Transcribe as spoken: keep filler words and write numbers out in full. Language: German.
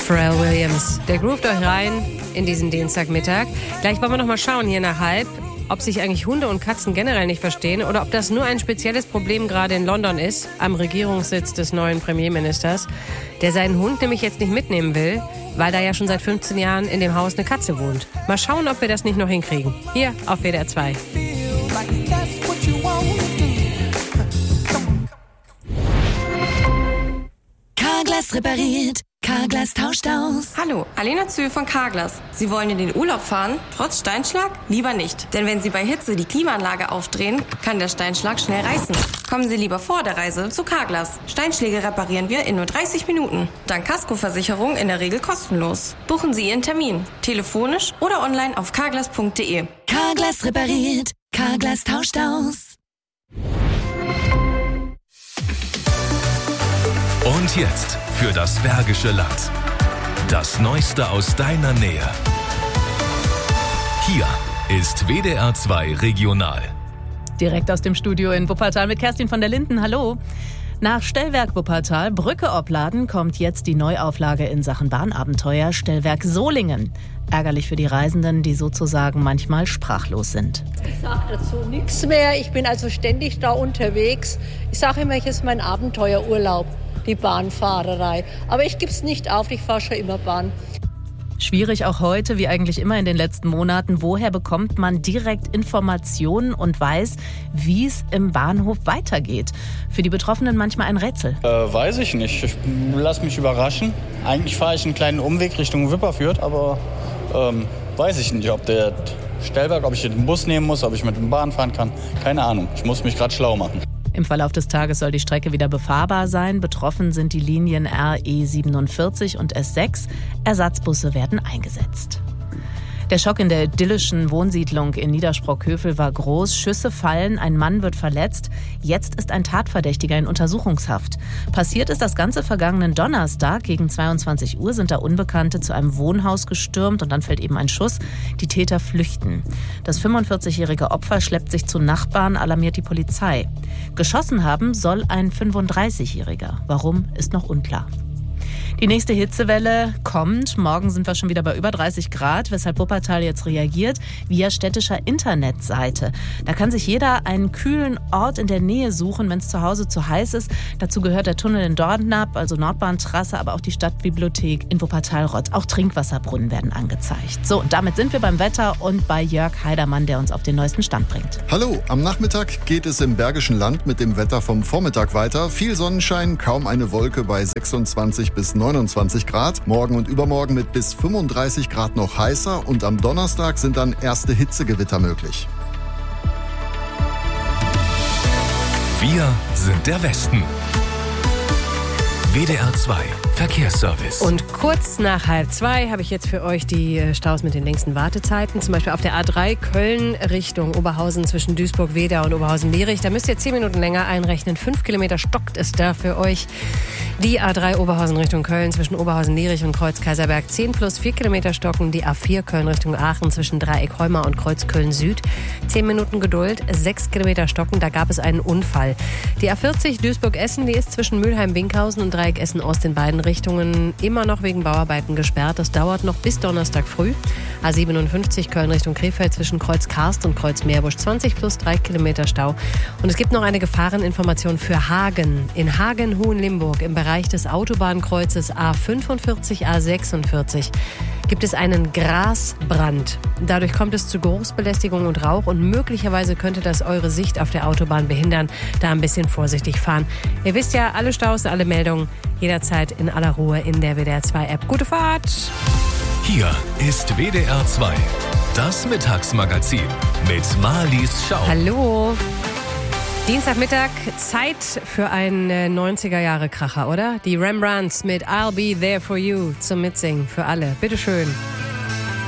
Pharrell Williams. Der groovt euch rein in diesen Dienstagmittag. Gleich wollen wir noch mal schauen hier nach halb, ob sich eigentlich Hunde und Katzen generell nicht verstehen oder ob das nur ein spezielles Problem gerade in London ist, am Regierungssitz des neuen Premierministers, der seinen Hund nämlich jetzt nicht mitnehmen will, weil da ja schon seit fünfzehn Jahren in dem Haus eine Katze wohnt. Mal schauen, ob wir das nicht noch hinkriegen. Hier auf W D R zwei. Carglass repariert. Carglass tauscht aus. Hallo, Alena Zühl von Carglass. Sie wollen in den Urlaub fahren, trotz Steinschlag? Lieber nicht. Denn wenn Sie bei Hitze die Klimaanlage aufdrehen, kann der Steinschlag schnell reißen. Kommen Sie lieber vor der Reise zu Carglass. Steinschläge reparieren wir in nur dreißig Minuten. Dank Kaskoversicherung in der Regel kostenlos. Buchen Sie Ihren Termin. Telefonisch oder online auf carglass punkt de. Carglass repariert. Carglass tauscht aus. Und jetzt für das Bergische Land. Das Neueste aus deiner Nähe. Hier ist W D R zwei Regional. Direkt aus dem Studio in Wuppertal mit Kerstin von der Linden. Hallo. Nach Stellwerk Wuppertal, Brücke Opladen, kommt jetzt die Neuauflage in Sachen Bahnabenteuer Stellwerk Solingen. Ärgerlich für die Reisenden, die sozusagen manchmal sprachlos sind. Ich sage dazu nichts mehr. Ich bin also ständig da unterwegs. Ich sage immer, es ist mein Abenteuerurlaub, die Bahnfahrerei. Aber ich gebe es nicht auf, ich fahre schon immer Bahn. Schwierig auch heute, wie eigentlich immer in den letzten Monaten. Woher bekommt man direkt Informationen und weiß, wie es im Bahnhof weitergeht? Für die Betroffenen manchmal ein Rätsel. Äh, weiß ich nicht. Ich lass mich überraschen. Eigentlich fahre ich einen kleinen Umweg Richtung Wipperfürth, aber ähm, weiß ich nicht, ob der Stellwerk, ob ich den Bus nehmen muss, ob ich mit dem Bahn fahren kann. Keine Ahnung. Ich muss mich gerade schlau machen. Im Verlauf des Tages soll die Strecke wieder befahrbar sein. Betroffen sind die Linien R E siebenundvierzig und S sechs. Ersatzbusse werden eingesetzt. Der Schock in der idyllischen Wohnsiedlung in Niedersprockhövel war groß. Schüsse fallen, ein Mann wird verletzt. Jetzt ist ein Tatverdächtiger in Untersuchungshaft. Passiert ist das Ganze vergangenen Donnerstag. Gegen zweiundzwanzig Uhr sind da Unbekannte zu einem Wohnhaus gestürmt und dann fällt eben ein Schuss. Die Täter flüchten. Das fünfundvierzigjährige Opfer schleppt sich zu Nachbarn, alarmiert die Polizei. Geschossen haben soll ein fünfunddreißigjähriger. Warum, ist noch unklar. Die nächste Hitzewelle kommt. Morgen sind wir schon wieder bei über dreißig Grad, weshalb Wuppertal jetzt reagiert via städtischer Internetseite. Da kann sich jeder einen kühlen Ort in der Nähe suchen, wenn es zu Hause zu heiß ist. Dazu gehört der Tunnel in Dornap, also Nordbahntrasse, aber auch die Stadtbibliothek in Wuppertal-Rott. Auch Trinkwasserbrunnen werden angezeigt. So, und damit sind wir beim Wetter und bei Jörg Heidermann, der uns auf den neuesten Stand bringt. Hallo, am Nachmittag geht es im Bergischen Land mit dem Wetter vom Vormittag weiter. Viel Sonnenschein, kaum eine Wolke bei sechsundzwanzig bis neunundzwanzig Grad. Morgen und übermorgen mit bis fünfunddreißig Grad noch heißer und am Donnerstag sind dann erste Hitzegewitter möglich. Wir sind der Westen. W D R zwei Verkehrsservice. Und kurz nach halb zwei habe ich jetzt für euch die Staus mit den längsten Wartezeiten. Zum Beispiel auf der A drei Köln Richtung Oberhausen zwischen Duisburg-Wedau und Oberhausen-Lierich. Da müsst ihr zehn Minuten länger einrechnen. Fünf Kilometer stockt es da für euch. Die A drei Oberhausen Richtung Köln zwischen Oberhausen-Lierich und Kreuz-Kaiserberg zehn plus vier Kilometer stocken. Die A vier Köln Richtung Aachen zwischen Dreieck-Heumar und Kreuz-Köln-Süd. zehn Minuten Geduld, sechs Kilometer stocken. Da gab es einen Unfall. Die A vierzig Duisburg-Essen, die ist zwischen Mülheim-Winkhausen und Dreieck-Essen-Ost in beiden Richtungen immer noch wegen Bauarbeiten gesperrt. Das dauert noch bis Donnerstag früh. A siebenundfünfzig Köln Richtung Krefeld zwischen Kreuz-Karst und Kreuz-Meerbusch zwanzig plus drei Kilometer Stau. Und es gibt noch eine Gefahreninformation für Hagen. In Hagen-Hohenlimburg im Bereich des Autobahnkreuzes A fünfundvierzig A sechsundvierzig gibt es einen Grasbrand. Dadurch kommt es zu Geruchsbelästigung und Rauch und möglicherweise könnte das eure Sicht auf der Autobahn behindern. Da ein bisschen vorsichtig fahren. Ihr wisst ja, alle Staus, alle Meldungen jederzeit in aller Ruhe in der W D R zwei App. Gute Fahrt! Hier ist W D R zwei, das Mittagsmagazin mit Marlies Schau. Hallo! Dienstagmittag, Zeit für einen neunziger-Jahre-Kracher, oder? Die Rembrandts mit I'll Be There For You zum Mitsingen für alle. Bitteschön.